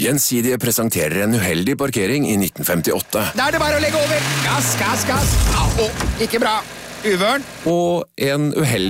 Gjensidige presenterer en uheldig parkering i 1958. Da er det bare å legge over. Gass, gass, gass. Au, ikke bra. Uvørn. Og en uheldig